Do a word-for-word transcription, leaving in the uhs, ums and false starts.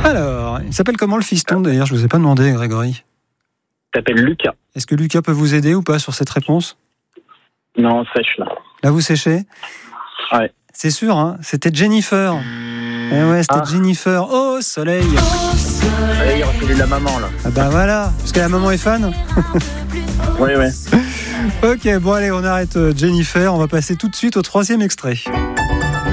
Alors, il s'appelle comment le fiston d'ailleurs? Je ne vous ai pas demandé, Grégory. Il s'appelle Lucas. Est-ce que Lucas peut vous aider ou pas sur cette réponse? Non, sèche là. Là, vous séchez? Ouais. C'est sûr, hein, c'était Jennifer. Eh ouais, c'était Ah. Jennifer. Oh, soleil. Allez, il a reconnu la maman là. Ah bah voilà, parce que la maman est fan. Oui, oui. Ok, bon allez, on arrête Jennifer. On va passer tout de suite au troisième extrait.